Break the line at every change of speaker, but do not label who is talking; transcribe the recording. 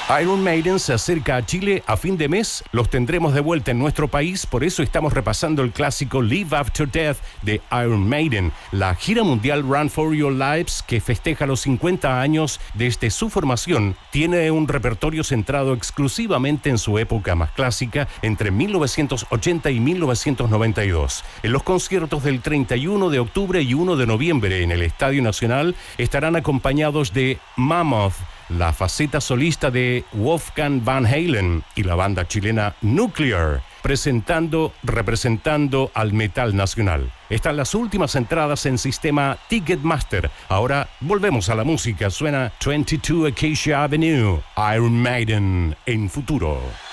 Iron Maiden se acerca a Chile a fin de mes, los tendremos de vuelta en nuestro país, por eso estamos repasando el clásico Live After Death de Iron Maiden, la gira mundial Run for Your Lives que festeja los 50 años desde su formación, tiene un repertorio centrado exclusivamente en su época más clásica, entre 1980 y 1992. En los conciertos del 31 de octubre y 1 de noviembre en el Estadio Nacional estarán acompañados de Mammoth, la faceta solista de Wolfgang Van Halen y la banda chilena Nuclear, representando al metal nacional. Están las últimas entradas en sistema Ticketmaster. Ahora volvemos a la música. Suena 22 Acacia Avenue, Iron Maiden en Futuro.